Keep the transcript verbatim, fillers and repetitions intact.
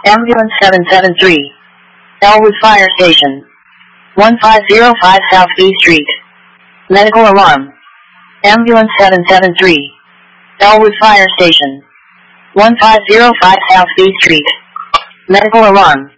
Ambulance seven seven three. Elwood Fire Station. one five zero five South B Street. Medical alarm. Ambulance seven seven three. Elwood Fire Station. one five zero five South B Street. Medical alarm.